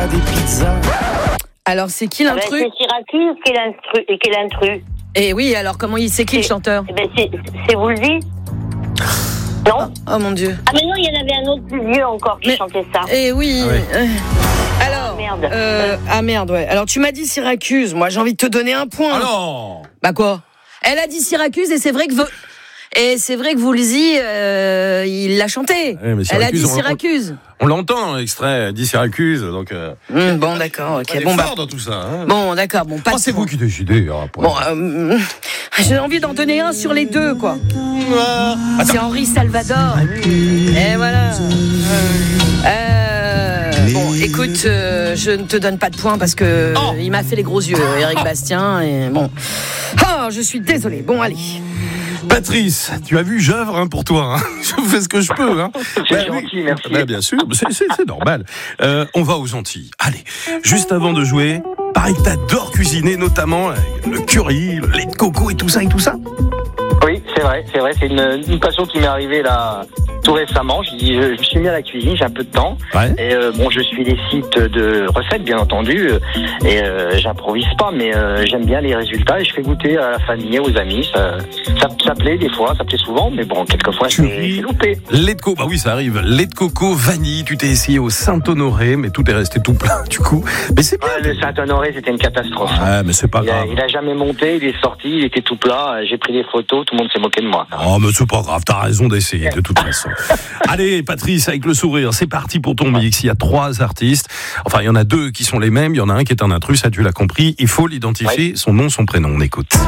des pizzas. Alors, c'est qui l'intrus? C'est Syracuse qui est l'intrus. Et oui, alors comment c'est qui le chanteur? C'est Woolsey. Non? Oh mon Dieu. Ah mais non, il y en avait un autre plus vieux encore qui chantait ça. Eh oui. Alors, merde. Merde, ouais. Alors tu m'as dit Syracuse, moi j'ai envie de te donner un point. Ah non. Bah quoi? Elle a dit Syracuse et c'est vrai que Woolsey, il l'a chanté. Ouais, elle a dit Syracuse. On l'entend, l'extrait, dit Syracuse, donc... Bon, d'accord, ok. Bon, fort dans tout ça, hein. Bon, d'accord, bon, pas de c'est point. vous qui décidez. Bon, j'ai envie d'en donner un sur les deux, quoi. C'est Henri Salvador. Et voilà. Bon, écoute, je ne te donne pas de points parce que il m'a fait les gros yeux, Éric Bastien, et bon. Je suis désolée. Bon, allez. Patrice, tu as vu, j'œuvre pour toi. Je fais ce que je peux. C'est gentil, merci. Bien sûr, c'est normal. On va aux Antilles. Allez, juste avant de jouer, pareil que t'adores cuisiner, notamment le curry, le lait de coco et tout ça. Oui, c'est vrai. C'est une passion qui m'est arrivée là tout récemment. Je me suis mis à la cuisine, j'ai un peu de temps. Ouais. Et je suis des sites de recettes, bien entendu. Et j'improvise pas, mais j'aime bien les résultats et je fais goûter à la famille, aux amis. Ça plaît des fois, ça plaît souvent, mais bon, quelquefois c'est loupé. Lait de coco, bah oui, ça arrive. Lait de coco, vanille, tu t'es essayé au Saint-Honoré, mais tout est resté tout plein du coup. Mais c'est bien. Le Saint-Honoré, c'était une catastrophe. Ouais, mais c'est pas grave. Il a jamais monté, il est sorti, il était tout plat. J'ai pris des photos, tout le monde s'est moqué de moi. Oh, mais c'est pas grave, t'as raison d'essayer de toute façon. Allez, Patrice, avec le sourire, c'est parti pour ton mix. Il y a 3 artistes. Enfin, il y en a 2 qui sont les mêmes. Il y en a un qui est un intrus, ça tu l'as compris. Il faut l'identifier, son nom, son prénom. On écoute.